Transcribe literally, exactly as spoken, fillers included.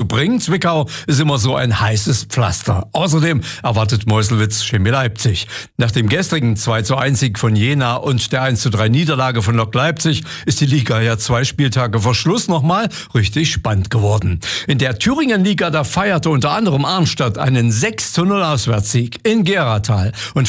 bringen. Zwickau ist immer so ein heißes Pflaster. Außerdem erwartet Meuselwitz Chemie Leipzig. Nach dem gestrigen zwei zu eins Sieg von Jena und der eins zu drei Niederlage von Lok Leipzig ist die Liga ja zwei Spieltage vor Schluss nochmal richtig spannend geworden. In der Thüringen-Liga, da feierte unter anderem Arnstadt einen sechs zu null Auswärtssieg in Geratal und